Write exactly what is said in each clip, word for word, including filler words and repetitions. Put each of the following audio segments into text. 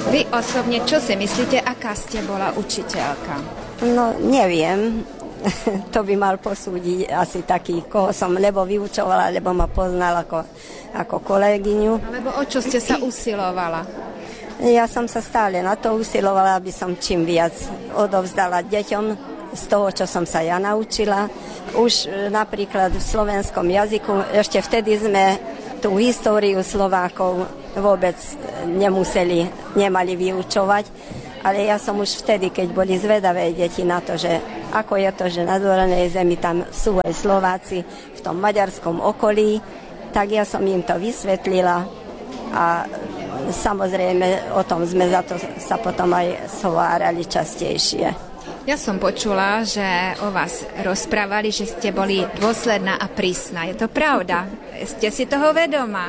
Vy osobne, čo si myslíte, aká ste bola učiteľka? No, neviem. To by mal posúdiť asi taký, koho som lebo vyučovala, lebo ma poznal ako, ako kolegyňu. Alebo o čo ste sa usilovala? Ja som sa stále na to usilovala, aby som čím viac odovzdala deťom z toho, čo som sa ja naučila. Už napríklad v slovenskom jazyku, ešte vtedy sme tú históriu Slovákov vôbec nemuseli, nemali vyučovať, ale ja som už vtedy, keď boli zvedavé deti na to, že ako je to, že na Dvorenej zemi tam sú aj Slováci v tom maďarskom okolí, tak ja som im to vysvetlila a samozrejme o tom sme za to sa potom aj shovárali častejšie. Ja som počula, že o vás rozprávali, že ste boli dôsledná a prísna. Je to pravda? Ste si toho vedomá?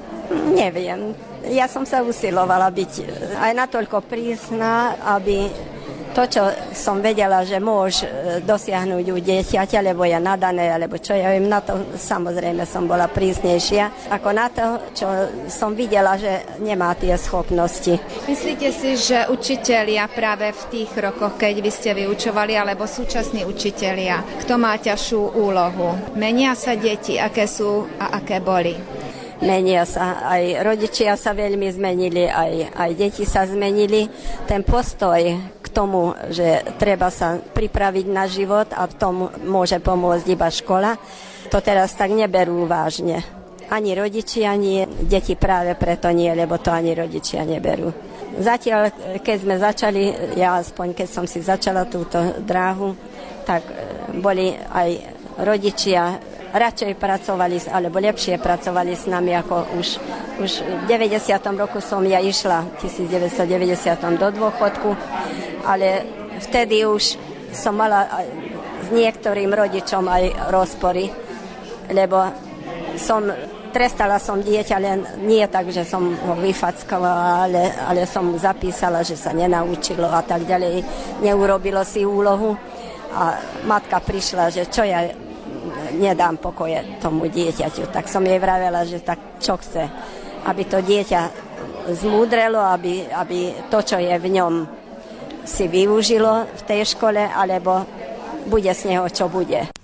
Neviem. Ja som sa usilovala byť aj natoľko prísna, aby to, čo som vedela, že môž dosiahnuť u dieťaťa, lebo je nadané, alebo čo ja viem, na to samozrejme som bola prísnejšia, ako na to, čo som videla, že nemá tie schopnosti. Myslíte si, že učitelia práve v tých rokoch, keď vy ste vyučovali, alebo súčasní učitelia, kto má ťažšiu úlohu? Menia sa deti, aké sú a aké boli? Menia sa, aj rodičia sa veľmi zmenili, aj, aj deti sa zmenili. Ten postoj k tomu, že treba sa pripraviť na život a v tom môže pomôcť iba škola, to teraz tak neberú vážne. Ani rodičia nie, deti práve preto nie, lebo to ani rodičia neberú. Zatiaľ, keď sme začali, ja aspoň keď som si začala túto dráhu, tak boli aj rodičia radšej pracovali, alebo lepšie pracovali s nami, ako už, už v deväťdesiatom roku som ja išla, devätnásťstodeväťdesiat do dôchodku, ale vtedy už som mala s niektorým rodičom aj rozpory, lebo som, trestala som dieťa, len nie tak, že som ho vyfackovala, ale, ale som mu zapísala, že sa nenaučilo a tak ďalej, neurobilo si úlohu a matka prišla, že čo ja nedám pokoje tomu dieťaťu. Tak som jej vravela, že tak čo chce, aby to dieťa zmúdrelo, aby, aby to, čo je v ňom, si využilo v tej škole, alebo bude z neho, čo bude.